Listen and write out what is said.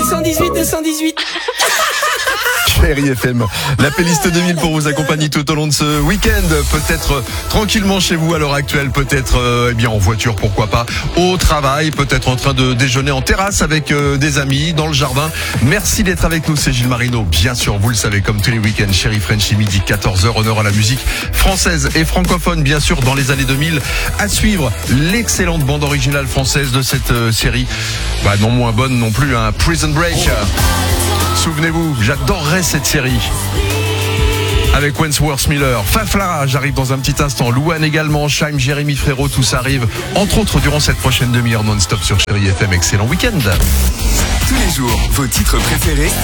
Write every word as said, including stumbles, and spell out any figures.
cent dix-huit, deux cent dix-huit. Chérie F M, la playlist deux mille pour vous accompagner tout au long de ce week-end. Peut-être euh, tranquillement chez vous à l'heure actuelle, peut-être euh, eh bien en voiture, pourquoi pas, au travail, peut-être en train de déjeuner en terrasse avec euh, des amis, dans le jardin. Merci d'être avec nous, c'est Gilles Marino. Bien sûr, vous le savez, comme tous les week-ends, Chérie Frenchy, midi quatorze heures, honneur à la musique française et francophone, bien sûr, dans les années deux mille. À suivre, l'excellente bande originale française de cette euh, série, bah non moins bonne non plus, hein, Prison Break. Souvenez-vous, j'adorerais cette série. Avec Wentworth Miller, Faflara, j'arrive dans un petit instant. Louane également, Chaim, Jérémy Frérot, tout ça arrive. Entre autres, durant cette prochaine demi-heure non-stop sur Chérie F M. Excellent week-end. Tous les jours, vos titres préférés